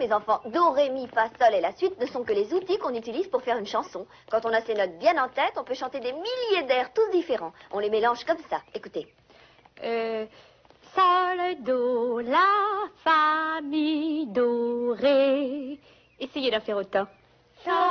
mes enfants. Do, ré, mi, fa, sol et la suite ne sont que les outils qu'on utilise pour faire une chanson. Quand on a ces notes bien en tête, on peut chanter des milliers d'airs tous différents. On les mélange comme ça. Écoutez. Sol, do, la, fa, mi, do, ré. Essayez d'en faire autant. Sol.